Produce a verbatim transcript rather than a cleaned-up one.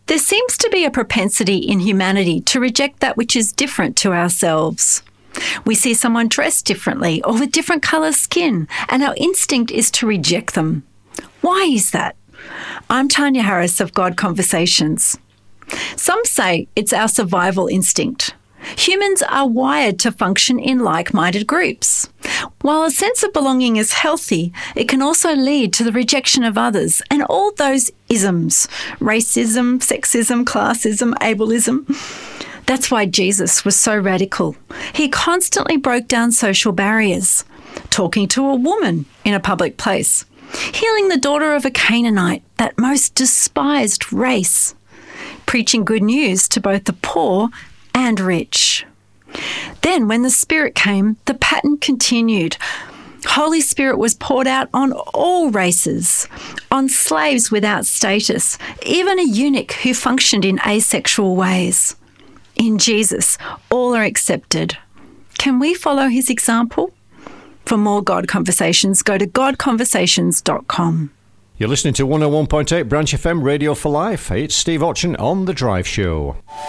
There seems to be a propensity in humanity to reject that which is different to ourselves. We see someone dressed differently or with different colour skin, and our instinct is to reject them. Why is that? I'm Tanya Harris of God Conversations. Some say it's our survival instinct. Humans are wired to function in like-minded groups. While a sense of belonging is healthy, it can also lead to the rejection of others and all those isms: racism, sexism, classism, ableism. That's why Jesus was so radical. He constantly broke down social barriers, talking to a woman in a public place, healing the daughter of a Canaanite, that most despised race, preaching good news to both the poor and rich. Then, when the Spirit came, the pattern continued. Holy Spirit was poured out on all races, on slaves without status, even a eunuch who functioned in asexual ways. In Jesus, all are accepted. Can we follow his example? For more God Conversations, go to god conversations dot com. You're listening to one oh one point eight Branch F M Radio for Life. It's Steve Otchen on The Drive Show.